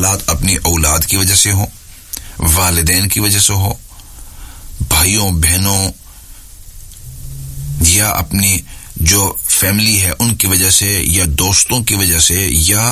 हालात अपनी औलाद की वजह से हो, वालिदैन की वजह से हो, भाइयों बहनों या अपनी जो फैमिली है उनकी वजह से, या दोस्तों की वजह से, या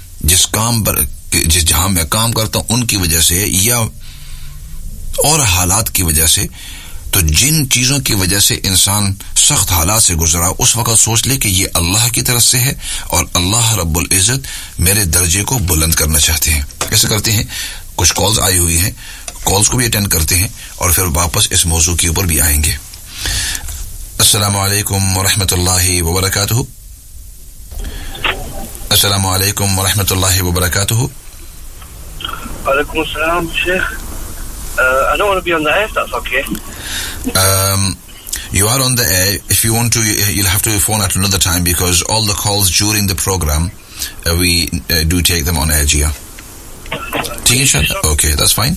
जिस जहां मैं काम करता हूं उनकी वजह से, या और हालात की वजह से, तो जिन चीजों की वजह से इंसान सख्त हालात से गुजरा, उस वक्त सोच ले कि ये अल्लाह की तरफ से है और अल्लाह रब्बुल इज्जत मेरे दर्जे को बुलंद करना चाहते हैं। कैसे करते हैं? कुछ कॉल्स आई हुई हैं, कॉल्स को भी अटेंड करते हैं और फिर वापस इस मौजू के ऊपर भी आएंगे। अस्सलामु अलैकुम व रहमतुल्लाहि व बरकातुहू। अस्सलामु अलैकुम व रहमतुल्लाहि व बरकातुहू। Alaikum assalam, Sheikh. I don't want to be on the air, if that's okay. You are on the air. If you want to, you'll have to phone at another time because all the calls during the program, we do take them on air, Jia. ठीक है इंशाल्लाह? Okay, that's fine.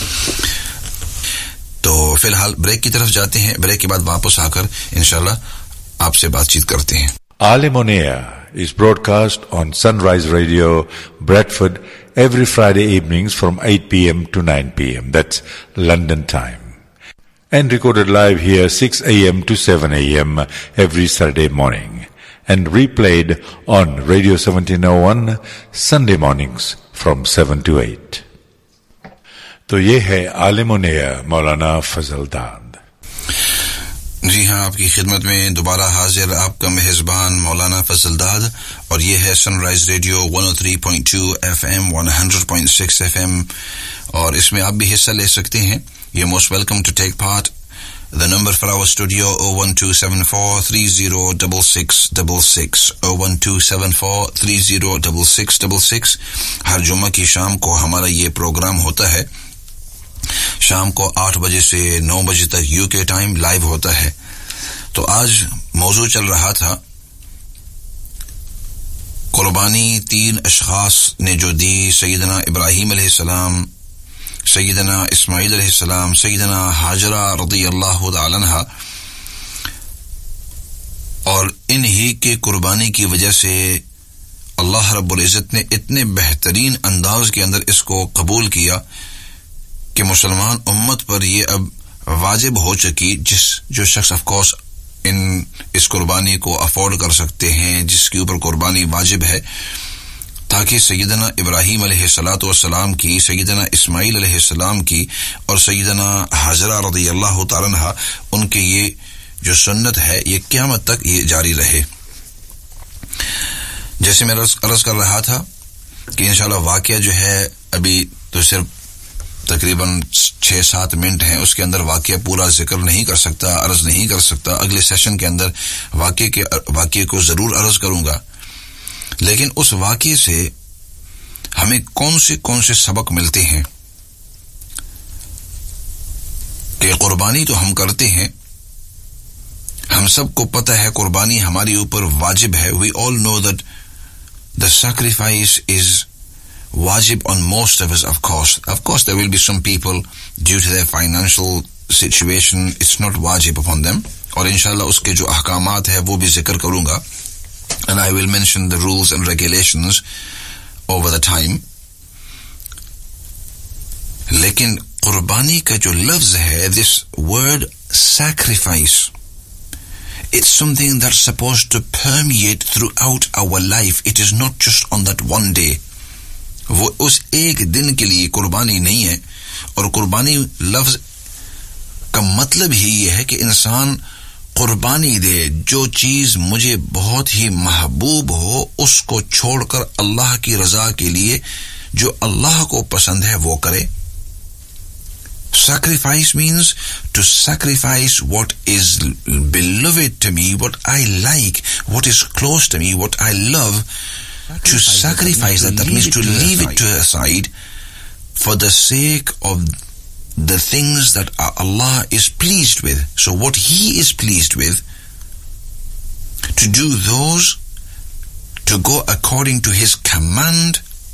तो फिलहाल break की तरफ जाते हैं, break के बाद वापस आकर इंशाल्लाह आपसे बातचीत करते हैं। Alim on Air is broadcast on Sunrise Radio, Bradford, every Friday evenings from 8 p.m. to 9 p.m. That's London time. And recorded live here 6 a.m. to 7 a.m. every Saturday morning. And replayed on Radio 1701 Sunday mornings from 7 to 8. तो ये है आलिम on air मौलाना फजल दाद। जी हाँ, आपकी खिदमत में दोबारा हाजिर आपका मेहजबान मौलाना फजल दाद, और ये है सनराइज रेडियो 103.2 FM, 100.6 FM, और इसमें आप भी हिस्सा ले सकते हैं। You're most welcome to take part. The number for our studio 01274306666 01274306666। हर जुम्मा की शाम को हमारा ये प्रोग्राम होता है, शाम को 8 बजे से 9 बजे तक यूके टाइम लाइव होता है। तो आज मौजू चल रहा था कुर्बानी 3 अशखास ने जो दी, सैयदना इब्राहीम अलैहिस्सलाम, सैयदना इस्माइल अलैहिस्सलाम, सैयदना हाजरा रज़ियल्लाहु ताला अन्हा, और इन्हीं के कुर्बानी की वजह से अल्लाह रब्बुल इज्जत ने इतने बेहतरीन अंदाज के अंदर इसको कबूल किया कि मुसलमान उम्मत पर ये अब वाजिब हो चुकी, जो शख्स ऑफ कोर्स इस कुर्बानी को अफोर्ड कर सकते हैं, जिसके ऊपर कुर्बानी वाजिब है, ताकि सैयदना इब्राहीम अलैहिस्सलातु वस्सलाम की, सैयदना इस्माइल अलैहिस्सलाम की और सैयदना हाजरा रज़ियल्लाहु ताला अन्हा, उनके ये जो सुन्नत है ये क़यामत तक ये जारी रहे। जैसे मैं अर्ज कर रहा था कि इंशाल्लाह वाक़या जो है अभी तो सिर्फ तकरीबन 6-7 मिनट हैं, उसके अंदर वाक़या पूरा जिक्र नहीं कर सकता, अर्ज नहीं कर सकता। अगले सेशन के अंदर वाक़ये को जरूर अर्ज करूंगा, लेकिन उस वाक़ये से हमें कौन से सबक मिलते हैं कि कुर्बानी तो हम करते हैं, हम सबको पता है कुर्बानी हमारे ऊपर वाजिब है। We all know that the sacrifice is wajib on most of us, of course. Of course, there will be some people, due to their financial situation, it's not wajib upon them. और इंशाल्लाह उसके जो अहकामात है वो भी जिक्र करूंगा. And I will mention the rules and regulations over the time. लेकिन कुर्बानी का जो लफ्ज है, this word sacrifice, it's something that's supposed to permeate throughout our life. It is not just on that one day. वो उस एक दिन के लिए कुर्बानी नहीं है. और कुर्बानी लफ्ज का मतलब ही ये है कि इंसान कुर्बानी दे, जो चीज मुझे बहुत ही महबूब हो उसको छोड़कर अल्लाह की रजा के लिए जो अल्लाह को पसंद है वो करे. Sacrifice means to sacrifice what is beloved to me, what I like, what is close to me, what I love. To sacrifice that means to leave it to the side for the sake of the things that Allah is pleased with. So what He is pleased with, to do those, to go according to His command,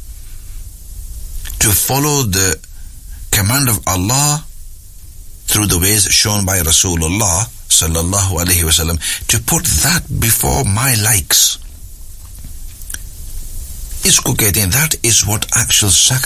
to follow the command of Allah through the ways shown by Rasulullah sallallahu alaihi wasallam, to put that before my likes. Isko kehte hain, that is what actual sacrifice